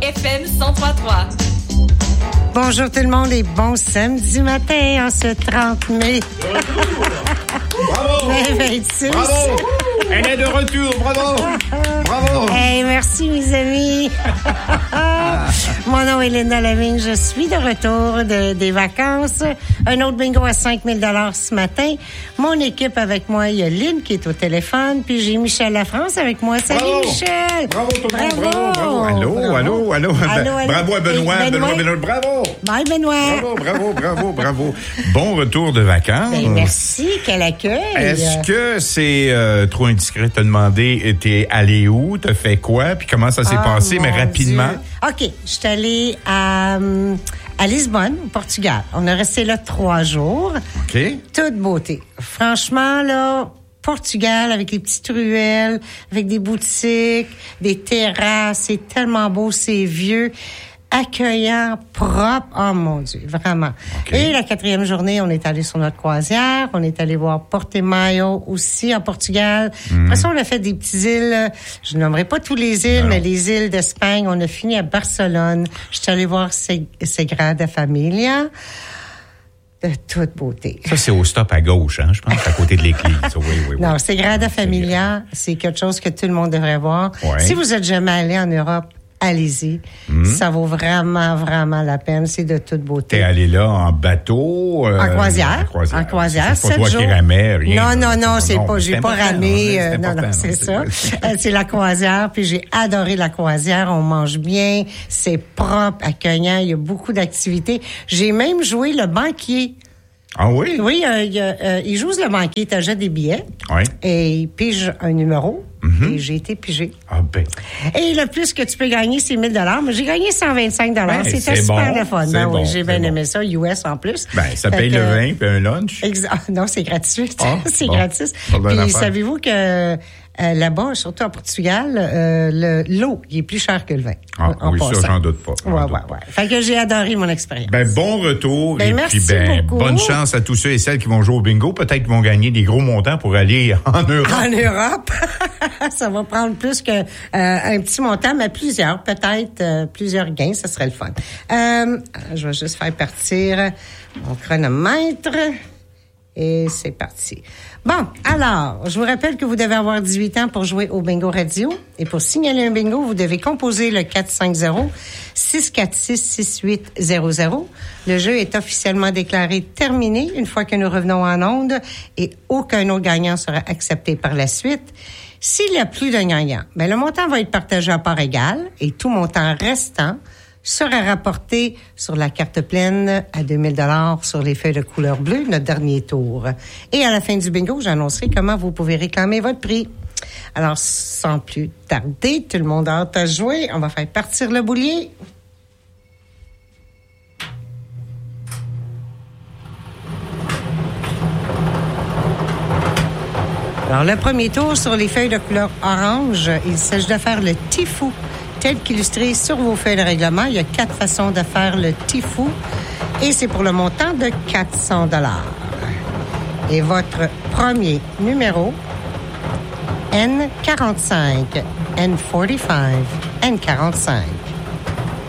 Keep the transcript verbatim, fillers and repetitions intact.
F M cent trois virgule trois. Bonjour tout le monde et bon samedi matin en ce trente mai. Bravo! vingt vingt-six. Bravo! Elle est de retour, bravo! Bravo! Hey, merci mes amis. Mon nom est Linda Lavigne, je suis de retour de, des vacances. Un autre bingo à cinq mille dollars ce matin. Mon équipe avec moi, il y a Lynn qui est au téléphone, puis j'ai Michel Lafrance avec moi. Salut Bravo. Michel! Bravo tout le monde, Bravo. bravo, bravo! Allô, Bravo. allô, allô! Allô, allô. Bravo à Benoît, Et Benoît, Benoît. Benoît, Benoît, bravo! Bye Benoît! Bravo, bravo, bravo, bravo! Bon retour de vacances. Ben, merci, quel accueil! Est-ce que c'est euh, trop indiscret de te demander, t'es allé où, t'as fait quoi, puis comment ça s'est Oh, passé, mais mon rapidement? Dieu. OK, je suis allée à, hum, à Lisbonne, au Portugal. On a resté là trois jours. OK. Toute beauté. Franchement, là, Portugal, avec les petites ruelles, avec des boutiques, des terrasses, c'est tellement beau, c'est vieux, accueillant, propre. Oh mon Dieu, vraiment. Okay. Et la quatrième journée, on est allé sur notre croisière. On est allé voir Portimão aussi en Portugal. Mm. Après ça, on a fait des petites îles. Je nommerai pas tous les îles, non. mais les îles d'Espagne. On a fini à Barcelone. Je suis allée voir Sagrada Familia. De toute beauté. Ça, c'est au stop à gauche, hein, je pense, à côté de l'église. Oui, oui, oui. Non, Sagrada Familia, c'est quelque chose que tout le monde devrait voir. Ouais. Si vous êtes jamais allé en Europe, allez-y. Mm. Ça vaut vraiment, vraiment la peine. C'est de toute beauté. T'es allé là en bateau? Euh, En croisière. En croisière. En croisière. C'est pas sept toi jours. qui ramais, rien. Non, non, non, c'est pas, mais j'ai c'est pas important, ramé. hein, euh, c'est non, non, important, c'est ça. c'est- Euh, c'est la croisière, puis j'ai adoré la croisière. On mange bien, c'est propre, accueillant, il y a beaucoup d'activités. J'ai même joué le banquier. Ah oui? Oui, euh, il, y a, euh, il joue le banquier, t'achètes des billets. Oui. Et il pige un numéro. Mm-hmm. Et j'ai été pigé. Ah ben. Et le plus que tu peux gagner, c'est mille dollars. Mais j'ai gagné cent vingt-cinq dollars. Ben, C'était c'est super bon, le fun. c'est Ben bon, oui, j'ai c'est bien bon. aimé ça, U S en plus. Ben, ça Fait paye que, le vin puis un lunch. Exact. Non, c'est gratuit. Ah, c'est bon. gratis. Pas de bonne Puis affaire. savez-vous que euh, là-bas, surtout en Portugal, euh, le, l'eau, il est plus cher que le vin. Ah, en oui, ça, passant. j'en doute pas. J'en Ouais, doute ouais, pas. ouais. Fait que j'ai adoré mon expérience. Ben, bon retour. Ben, et merci puis, ben, beaucoup. bonne chance à tous ceux et celles qui vont jouer au bingo. Peut-être qu'ils vont gagner des gros montants pour aller en Europe. En Europe, ça va prendre plus que euh, un petit montant, mais plusieurs, peut-être euh, plusieurs gains, ça serait le fun. Euh, je vais juste faire partir mon chronomètre. Et c'est parti. Bon, alors, je vous rappelle que vous devez avoir dix-huit ans pour jouer au Bingo Radio. Et pour signaler un bingo, vous devez composer le quatre cinq zéro, six quatre six, six huit zéro zéro. Le jeu est officiellement déclaré terminé une fois que nous revenons en onde et aucun autre gagnant sera accepté par la suite. S'il y a plus d'un gagnant, ben le montant va être partagé à part égale et tout montant restant sera rapporté sur la carte pleine à deux mille dollars sur les feuilles de couleur bleue, notre dernier tour. Et à la fin du bingo, j'annoncerai comment vous pouvez réclamer votre prix. Alors, sans plus tarder, tout le monde a hâte à jouer. On va faire partir le boulier. Alors, le premier tour sur les feuilles de couleur orange, il s'agit de faire le tifou. Tel qu'illustré sur vos feuilles de règlement, il y a quatre façons de faire le tifou et c'est pour le montant de quatre cents dollars. Et votre premier numéro, N quarante-cinq, N quarante-cinq, N quarante-cinq.